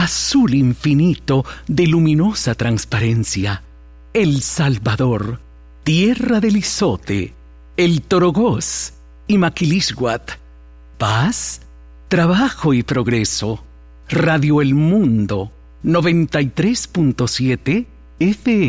azul infinito de luminosa transparencia, El Salvador, tierra del Izote, el Torogós y Maquilisguat, paz, trabajo y progreso. Radio El Mundo, 93.7 FM.